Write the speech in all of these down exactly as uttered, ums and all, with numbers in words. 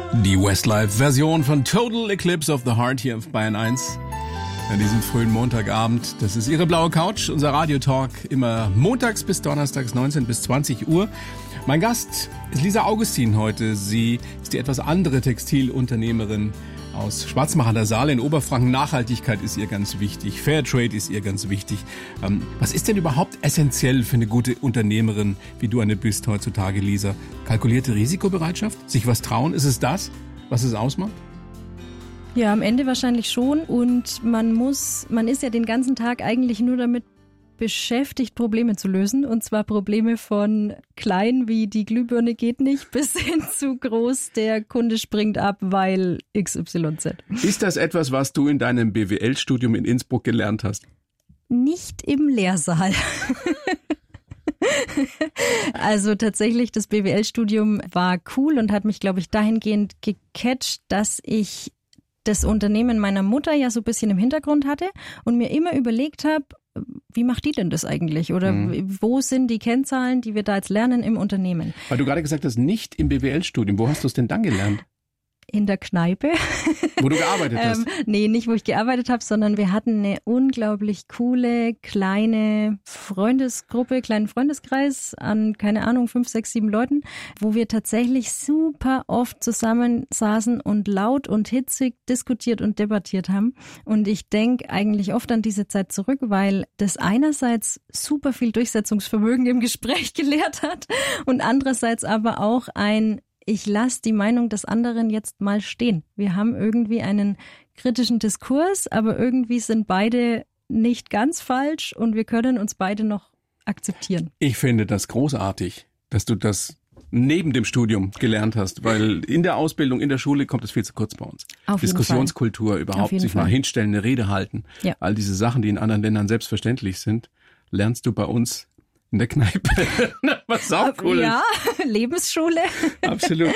Die Westlife-Version von Total Eclipse of the Heart hier auf Bayern eins. An diesem frühen Montagabend. Das ist Ihre blaue Couch, unser Radiotalk. Immer montags bis donnerstags neunzehn bis zwanzig Uhr. Mein Gast ist Lisa Augustin heute. Sie ist die etwas andere Textilunternehmerin aus Schwarzmacher an der Saale in Oberfranken. Nachhaltigkeit ist ihr ganz wichtig. Fairtrade ist ihr ganz wichtig. Ähm, was ist denn überhaupt essentiell für eine gute Unternehmerin, wie du eine bist heutzutage, Lisa? Kalkulierte Risikobereitschaft? Sich was trauen? Ist es das, was es ausmacht? Ja, am Ende wahrscheinlich schon. Und man muss, man ist ja den ganzen Tag eigentlich nur damit beschäftigt, Probleme zu lösen. Und zwar Probleme von klein wie die Glühbirne geht nicht bis hin zu groß, der Kunde springt ab, weil X Y Z. Ist das etwas, was du in deinem B W L-Studium in Innsbruck gelernt hast? Nicht im Lehrsaal. Also tatsächlich, das B W L-Studium war cool und hat mich, glaube ich, dahingehend gecatcht, dass ich das Unternehmen meiner Mutter ja so ein bisschen im Hintergrund hatte und mir immer überlegt habe, wie macht die denn das eigentlich? Oder mhm. wo sind die Kennzahlen, die wir da jetzt lernen im Unternehmen? Weil du gerade gesagt hast, nicht im B W L-Studium. Wo hast du es denn dann gelernt? In der Kneipe. Wo du gearbeitet hast? ähm, nee, nicht wo ich gearbeitet habe, sondern wir hatten eine unglaublich coole, kleine Freundesgruppe, kleinen Freundeskreis an, keine Ahnung, fünf, sechs, sieben Leuten, wo wir tatsächlich super oft zusammensaßen und laut und hitzig diskutiert und debattiert haben. Und ich denke eigentlich oft an diese Zeit zurück, weil das einerseits super viel Durchsetzungsvermögen im Gespräch gelehrt hat und andererseits aber auch ein ich lasse die Meinung des anderen jetzt mal stehen. Wir haben irgendwie einen kritischen Diskurs, aber irgendwie sind beide nicht ganz falsch und wir können uns beide noch akzeptieren. Ich finde das großartig, dass du das neben dem Studium gelernt hast, weil in der Ausbildung, in der Schule kommt es viel zu kurz bei uns. Auf jeden Diskussionskultur, Fall. überhaupt sich Fall. mal hinstellen, eine Rede halten. Ja. All diese Sachen, die in anderen Ländern selbstverständlich sind, lernst du bei uns in der Kneipe. Was auch cool ist. Ja, Lebensschule. Absolut.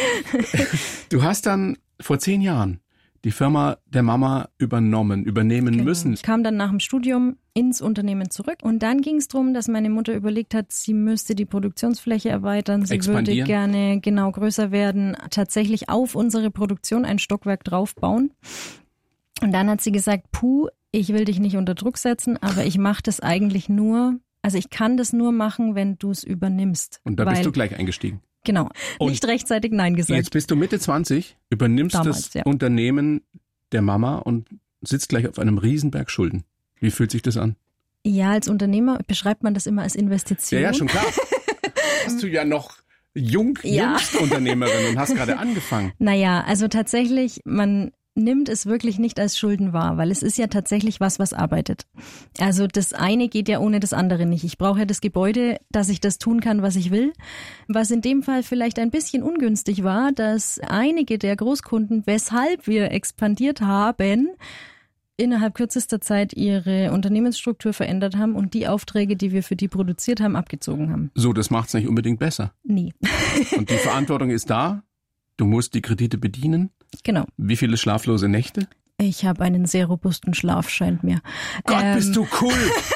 Du hast dann vor zehn Jahren die Firma der Mama übernommen, übernehmen genau. müssen. Ich kam dann nach dem Studium ins Unternehmen zurück und dann ging es darum, dass meine Mutter überlegt hat, sie müsste die Produktionsfläche erweitern, sie würde gerne genau größer werden, tatsächlich auf unsere Produktion ein Stockwerk draufbauen. Und dann hat sie gesagt, puh, ich will dich nicht unter Druck setzen, aber ich mache das eigentlich nur, also ich kann das nur machen, wenn du es übernimmst. Und da weil, bist du gleich eingestiegen. Genau, und nicht rechtzeitig Nein gesagt. Jetzt bist du Mitte zwanzig, übernimmst Damals, das ja. Unternehmen der Mama und sitzt gleich auf einem Riesenberg Schulden. Wie fühlt sich das an? Ja, als Unternehmer beschreibt man das immer als Investition. Ja, ja, schon klar. Hast du ja noch jung, ja. Jungstunternehmerin und hast gerade angefangen. Naja, also tatsächlich, man nimmt es wirklich nicht als Schulden wahr, weil es ist ja tatsächlich was, was arbeitet. Also das eine geht ja ohne das andere nicht. Ich brauche ja das Gebäude, dass ich das tun kann, was ich will. Was in dem Fall vielleicht ein bisschen ungünstig war, dass einige der Großkunden, weshalb wir expandiert haben, innerhalb kürzester Zeit ihre Unternehmensstruktur verändert haben und die Aufträge, die wir für die produziert haben, abgezogen haben. So, das macht es nicht unbedingt besser. Nee. Und die Verantwortung ist da. Du musst die Kredite bedienen. Genau. Wie viele schlaflose Nächte? Ich habe einen sehr robusten Schlaf, scheint mir. Gott, ähm, bist du cool!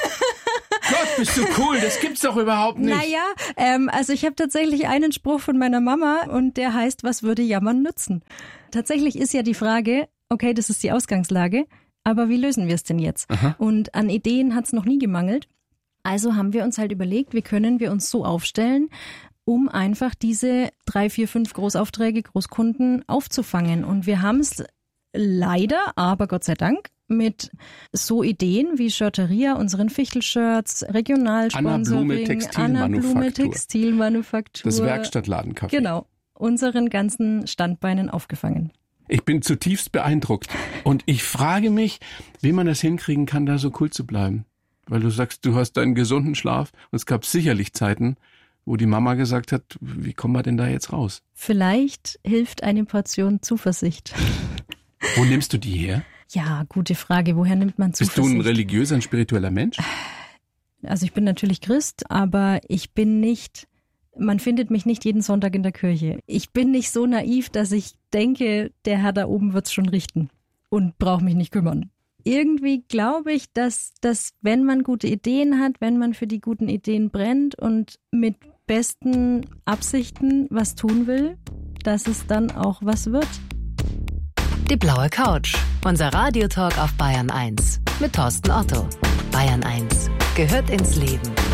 Gott, bist du cool! Das gibt's doch überhaupt nicht! Naja, ähm, also ich habe tatsächlich einen Spruch von meiner Mama und der heißt, was würde Jammern nützen? Tatsächlich ist ja die Frage, okay, das ist die Ausgangslage, aber wie lösen wir es denn jetzt? Aha. Und an Ideen hat's noch nie gemangelt. Also haben wir uns halt überlegt, wie können wir uns so aufstellen, um einfach diese drei, vier, fünf Großaufträge, Großkunden aufzufangen. Und wir haben es leider, aber Gott sei Dank, mit so Ideen wie Shirteria, unseren Fichtel-Shirts, Regionalsponsoring, Anna Blume Textilmanufaktur, Anna Blume Textilmanufaktur, das Werkstattladencafé. Genau, unseren ganzen Standbeinen aufgefangen. Ich bin zutiefst beeindruckt und ich frage mich, wie man es hinkriegen kann, da so cool zu bleiben. Weil du sagst, du hast einen gesunden Schlaf und es gab sicherlich Zeiten, wo die Mama gesagt hat, wie kommen wir denn da jetzt raus? Vielleicht hilft eine Portion Zuversicht. Wo nimmst du die her? Ja, gute Frage. Woher nimmt man Zuversicht? Bist du ein religiöser, ein spiritueller Mensch? Also ich bin natürlich Christ, aber ich bin nicht, man findet mich nicht jeden Sonntag in der Kirche. Ich bin nicht so naiv, dass ich denke, der Herr da oben wird's schon richten und braucht mich nicht kümmern. Irgendwie glaube ich, dass, dass wenn man gute Ideen hat, wenn man für die guten Ideen brennt und mit besten Absichten was tun will, dass es dann auch was wird. Die blaue Couch, unser Radiotalk auf Bayern eins mit Thorsten Otto. Bayern eins gehört ins Leben.